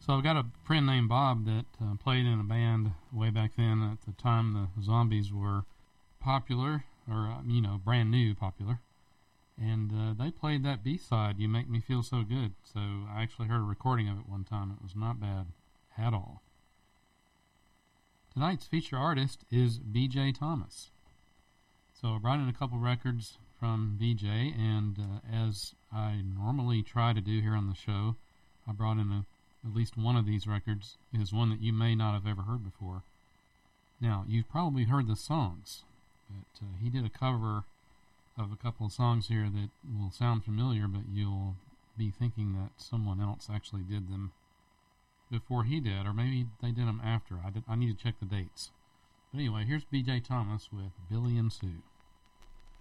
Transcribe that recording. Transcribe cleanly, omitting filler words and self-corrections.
So I've got a friend named Bob that played in a band way back then at the time the Zombies were popular, or, brand new popular. And they played that B-side, You Make Me Feel So Good. So I actually heard a recording of it one time. It was not bad at all. Tonight's feature artist is B.J. Thomas. So I brought in a couple records from B.J., and as I normally try to do here on the show, I brought in at least one of these records is one that you may not have ever heard before. Now, you've probably heard the songs, but he did a cover of a couple of songs here that will sound familiar, but you'll be thinking that someone else actually did them before he did, or maybe they did them after. I need to check the dates. But anyway, here's B.J. Thomas with Billy and Sue.